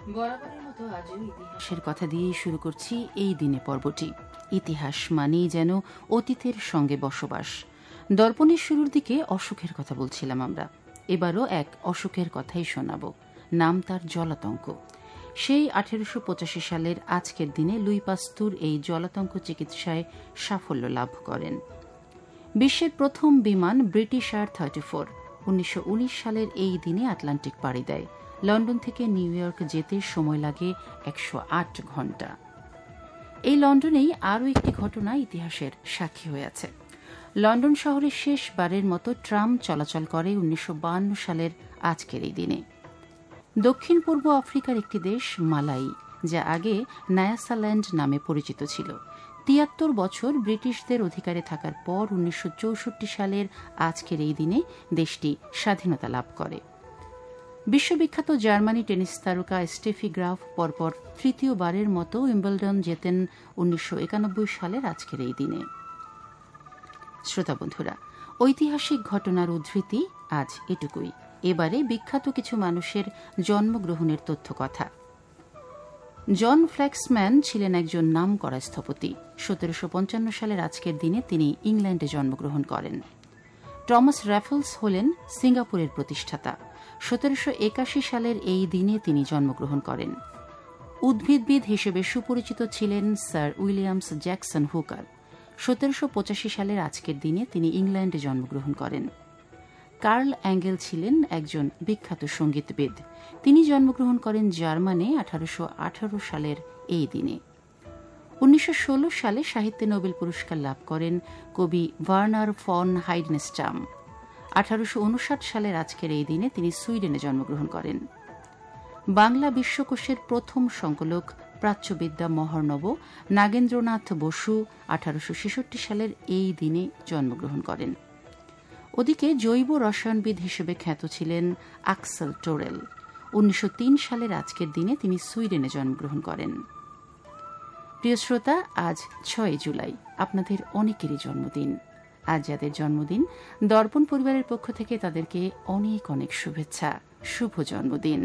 বরাবরের মতো আজও ইতিহাসের কথা দিয়েই শুরু করছি এই দিনে পর্বটি। ইতিহাস মানেই যেন অতীতের সঙ্গে বসবাস। দর্পণের শুরুর দিকে অসুখের কথা বলছিলাম আমরা, এবারও এক অসুখের কথাই শোনাব। নাম তার জলাতঙ্ক। সেই 1885 সালের আজকের দিনে লুই পাস্তুর এই জলাতঙ্ক চিকিৎসায় সাফল্য লাভ করেন। বিশ্বের প্রথম বিমান ব্রিটিশ এয়ার 34 1919 সালের এই দিনে আটলান্টিক পাড়ি দেয়। লন্ডন থেকে নিউ ইয়র্ক যেতে সময় লাগে 108 ঘণ্টা। এই লন্ডনেই আরও একটি ঘটনা ইতিহাসের সাক্ষী হয়ে আছে। লন্ডন শহরে শেষবারের মতো ট্রাম চলাচল করে 1952 সালের আজকের এই দিনে। দক্ষিণ পূর্ব আফ্রিকার একটি দেশ মালাই, যা আগে নায়াসাল্যান্ড নামে পরিচিত ছিল, 73 বছর ব্রিটিশদের অধিকারে থাকার পর 1964 সালের আজকের এই দিনে দেশটি স্বাধীনতা লাভ করে। বিশ্ববিখ্যাত জার্মানি টেনিস তারকা স্টেফি গ্রাফ পরপর তৃতীয়বারের মতো উইম্বলডন জেতেন 1991 সালের আজকের এই দিনে। শ্রোতা বন্ধুরা, ঐতিহাসিক ঘটনার উদ্ধৃতি আজ এটুকুই। এবারে বিখ্যাত কিছু মানুষের জন্মগ্রহণের তথ্য কথা। জন ফ্ল্যাক্সম্যান ছিলেন একজন নামকরা স্থপতি। 1755 সালের আজকের দিনে তিনি ইংল্যান্ডে জন্মগ্রহণ করেন। টমাস র্যাফলস হলেন সিঙ্গাপুরের প্রতিষ্ঠাতা। 1781 সালের এই দিনে তিনি জন্মগ্রহণ করেন। উদ্ভিদবিদ হিসেবে সুপরিচিত ছিলেন স্যার উইলিয়ামস জ্যাকসন হুকার। 1785 সালের আজকের দিনে তিনি ইংল্যান্ডে জন্মগ্রহণ করেন। কার্ল অ্যাঙ্গেল ছিলেন একজন বিখ্যাত সঙ্গীতবিদ। তিনি জন্মগ্রহণ করেন জার্মানে 1818 সালের এই দিনে। 1916 সালে সাহিত্যে নোবেল পুরস্কার লাভ করেন কবি ভার্নার ফন হাইডেনস্টাম। 1859 সালের আজকের এই দিনে তিনি সুইডেনে জন্মগ্রহণ করেন। বাংলা বিশ্বকোষের প্রথম সংকলক প্রাচ্যবিদ্যা মহার্ণব নাগেন্দ্রনাথ বসু 1866 সালের এই দিনে জন্মগ্রহণ করেন। ওদিকে জৈব রসায়নবিদ হিসেবে খ্যাত ছিলেন আক্সেল টোরেল। 1903 সালের আজকের দিনে তিনি সুইডেনে জন্মগ্রহণ করেন। প্রিয় শ্রোতা, আজ 6 জুলাই, আপনাদের অনেকেরই জন্মদিন। আজ যাদের জন্মদিন, দর্পণ পরিবারের পক্ষ থেকে তাদেরকে অনেক অনেক শুভেচ্ছা, শুভ জন্মদিন।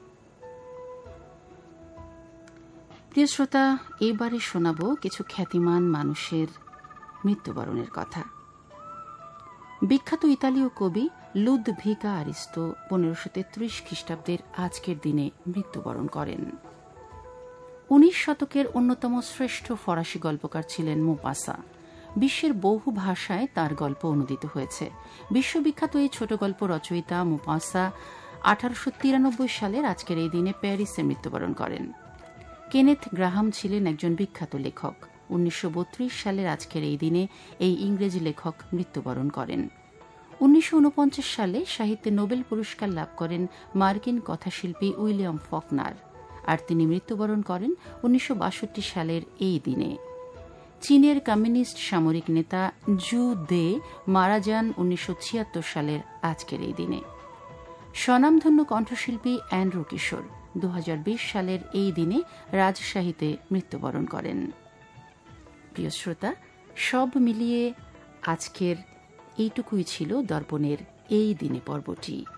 প্রিয় শ্রোতা, এবারে শোনাব কিছু খ্যাতিমান মানুষের মৃত্যুবরণের কথা। বিখ্যাত ইতালীয় কবি লুদভিগা আরিস্তো 1533 খ্রিস্টাব্দের আজকের দিনে মৃত্যুবরণ করেন। 19 শতকের অন্যতম শ্রেষ্ঠ ফরাসি গল্পকার ছিলেন মোপাসা। বিশ্বের বহু ভাষায় তার গল্প অনুদিত হয়েছে। বিশ্ববিখ্যাত এই ছোট গল্প রচয়িতা মোপাসা 1893 সালের আজকের এই দিনে প্যারিসে মৃত্যুবরণ করেন। কেনেথ গ্রাহাম ছিলেন একজন বিখ্যাত লেখক। 1932 সালের আজকের এই দিনে এই ইংরেজি লেখক মৃত্যুবরণ করেন। 1949 সালে সাহিত্যে নোবেল পুরস্কার লাভ করেন মার্কিন কথাশিল্পী উইলিয়াম ফকনার, আর তিনি মৃত্যুবরণ করেন 1962 সালের এই দিনে। চীনের কমিউনিস্ট সামরিক নেতা জু দে মারা যান 1976 সালের আজকের এই দিনে। স্বনামধন্য কণ্ঠশিল্পী অ্যান্ড্রু কিশোর 2020 সালের এই দিনে রাজশাহীতে মৃত্যুবরণ করেন। প্রিয় শ্রোতা, সব মিলিয়ে আজকের এইটুকুই ছিল দর্পণের এই দিনে পর্বটি।